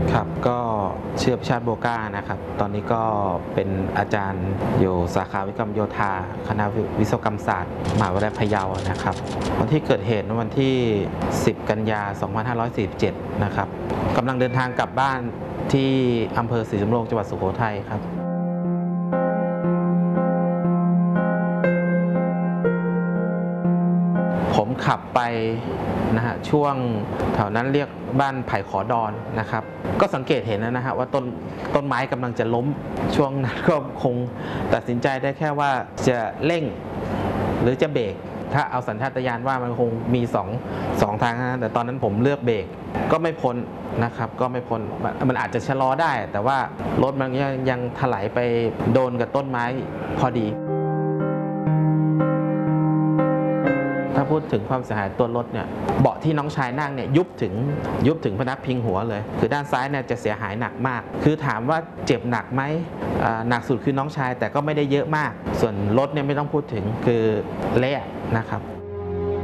ครับก็ชื่อพิชาติโบก้านะครับตอนนี้ก็เป็นอาจารย์อยู่สาขาวิศวกรรมโยธาคณะวิศวกรรมศาสตร์มหาวิทยาลัยพะเยานะครับวันที่เกิดเหตุวันที่ 10 กันยา 2547 นะครับกำลังเดินทางกลับบ้านที่อำเภอศรีสำโรงจังหวัดสุโขทัยครับผมขับไปนะฮะช่วงแถวนั้นเรียกบ้านไผ่ขอดอนนะครับก็สังเกตเห็นนะฮะว่าต้นไม้กำลังจะล้มช่วงนั้นก็คงตัดสินใจได้แค่ว่าจะเร่งหรือจะเบรกถ้าเอาสัญชาตญาณว่ามันคงมีสองทางนะแต่ตอนนั้นผมเลือกเบรกก็ไม่พ้นนะครับก็ไม่พ้นมันอาจจะชะลอได้แต่ว่ารถมันยังถลายไปโดนกับต้นไม้พอดีถ้าพูดถึงความเสียหายตัวรถเนี่ยเบาะที่น้องชายนั่งเนี่ยยุบถึงพนักพิงหัวเลยคือด้านซ้ายเนี่ยจะเสียหายหนักมากคือถามว่าเจ็บหนักไหมหนักสุดคือน้องชายแต่ก็ไม่ได้เยอะมากส่วนรถเนี่ยไม่ต้องพูดถึงคือเละนะครับ